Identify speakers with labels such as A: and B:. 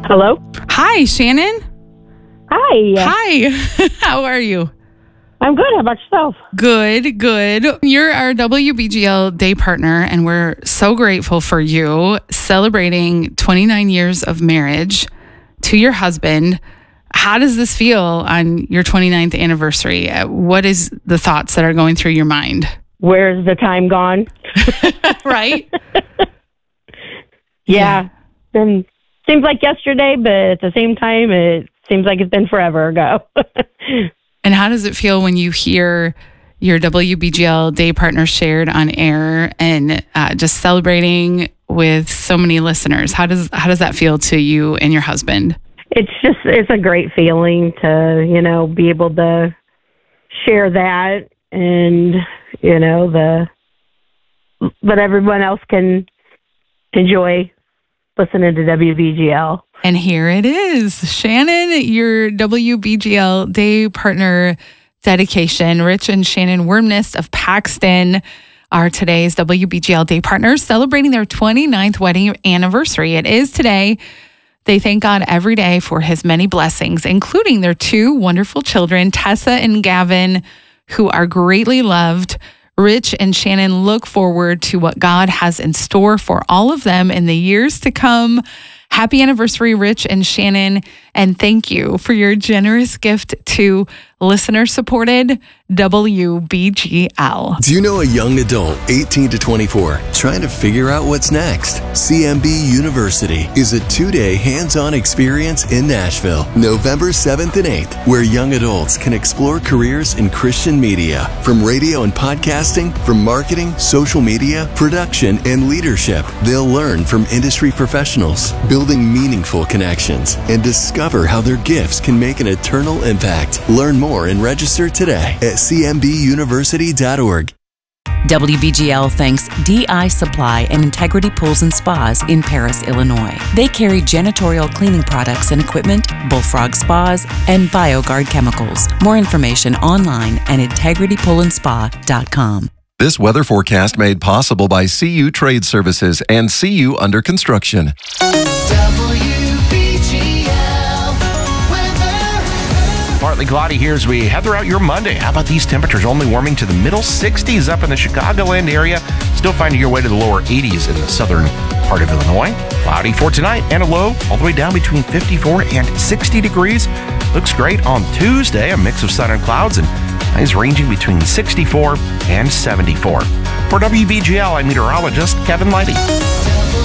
A: Hello?
B: Hi, Shannon.
A: Hi.
B: Hi. How are you?
A: I'm good. How about yourself?
B: Good, good. You're our WBGL day partner, and we're so grateful for you celebrating 29 years of marriage to your husband. How does this feel on your 29th anniversary? What is the thoughts that are going through your mind?
A: Where's the time gone?
B: Right?
A: Yeah. And seems like yesterday, but at the same time, it seems like it's been forever ago.
B: And how does it feel when you hear your WBGL day partner shared on air and just celebrating with so many listeners? How does that feel to you and your husband?
A: It's a great feeling to, be able to share that and, but everyone else can enjoy listening to WBGL.
B: And here it is. Shannon, your WBGL day partner dedication. Rich and Shannon Wormnest of Paxton are today's WBGL day partners celebrating their 29th wedding anniversary. It is today. They thank God every day for his many blessings, including their two wonderful children, Tessa and Gavin, who are greatly loved. Rich and Shannon look forward to what God has in store for all of them in the years to come. Happy anniversary, Rich and Shannon, and thank you for your generous gift to listener-supported WBGL.
C: Do you know a young adult, 18 to 24, trying to figure out what's next? CMB University is a 2-day hands-on experience in Nashville, November 7th and 8th, where young adults can explore careers in Christian media, from radio and podcasting, from marketing, social media, production, and leadership. They'll learn from industry professionals, building meaningful connections, and discover how their gifts can make an eternal impact. Learn more and register today at cmbuniversity.org.
D: WBGL thanks DI Supply and Integrity Pools and Spas in Paris, Illinois. They carry janitorial cleaning products and equipment, Bullfrog Spas, and BioGuard chemicals. More information online at integritypoolandspa.com.
E: This weather forecast made possible by CU Trade Services and CU Under Construction.
F: Partly cloudy here as we head throughout your Monday. How about these temperatures only warming to the middle 60s up in the Chicagoland area? Still finding your way to the lower 80s in the southern part of Illinois. Cloudy for tonight and a low all the way down between 54 and 60 degrees. Looks great on Tuesday, a mix of sun and clouds, and highs ranging between 64 and 74. For WBGL, I'm meteorologist Kevin Lighty.